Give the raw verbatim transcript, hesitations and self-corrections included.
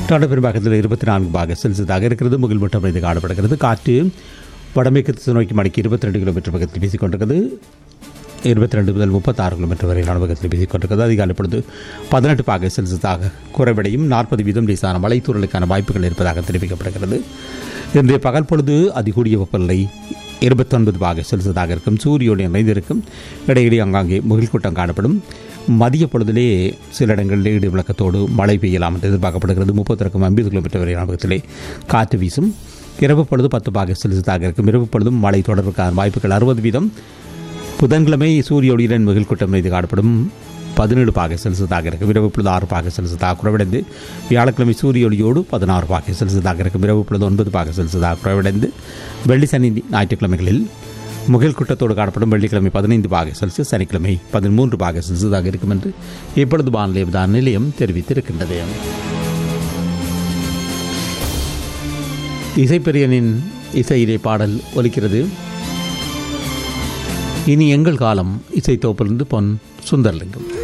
டாண்டா பெரும்பாக்கத்தில் இருபத்தி நான்கு பாக செல்சியஸாக இருக்கிறது. முகில் மூட்டம் இது காணப்படுகிறது. காற்று வடமேற்கு திசை நோக்கி மணிக்கு இருபத்தி ரெண்டு கிலோமீட்டர் பக்கத்தில் வீசிக்கொண்டிருக்கிறது. இருபத்தி ரெண்டு முதல் முப்பத்தாறு கிலோமீட்டர் வரையிலான வேகத்தில் வீசிக்கொண்டிருக்கிறது. அதிகாலை பொழுது பதினெட்டு பாகை செல்சியஸாக குறைவடையும். நாற்பது வீதம் லேசான மலைத்தூரலுக்கான வாய்ப்புகள் இருப்பதாக தெரிவிக்கப்படுகிறது. இன்றைய பகல் பொழுது அதிகூடிய வெப்பநிலை இருபத்தொன்பது பாகை செல்சியஸாக இருக்கும். சூரியோடு இணைந்திருக்கும். இடையிடையே அங்காங்கே முகில் கூட்டம் காணப்படும். மதிய பொழுதிலே சில இடங்களில் இடி விளக்கத்தோடு மழை பெய்யலாம் என்று எதிர்பார்க்கப்படுகிறது. முப்பத்திற்கும் ஐம்பது கிலோமீட்டர் வரையிலான வேகத்திலே காற்று வீசும். இரவு பொழுது பத்து பாகை செல்சியஸாக இருக்கும். இரவு பொழுதும் மழை தொடர்புக்கான வாய்ப்புகள் அறுபது வீதம். புதன்கிழமை சூரிய ஒளியுடன் முகில் கூட்டம் மீது காணப்படும். பதினேழு பாகை செல்சியஸாக இருக்கும். இரவு பொழுது ஆறு பாகை செல்சியஸாக குறைவடைந்து வியாழக்கிழமை சூரிய ஒளியோடு பதினாறு பாகை செல்சியஸாக இருக்கும். இரவு பொழுது ஒன்பது பாகை செல்சியஸாக குறைவடைந்து வெள்ளி சனி ஞாயிற்றுக்கிழமைகளில் முகில் கூட்டத்தோடு காணப்படும். வெள்ளிக்கிழமை பதினைந்து பாகை செல்சியஸ், சனிக்கிழமை பதிமூன்று பாகை செல்சியஸாக இருக்கும் என்று இப்பொழுது வானிலை விதான நிலையம் தெரிவித்திருக்கின்றது. இசைப்பெரியனின் இசையிலே பாடல் ஒலிக்கிறது. இனி எங்கள் காலம் இசைத்தோப்பிலிருந்து பொன் சுந்தர்லிங்கம்.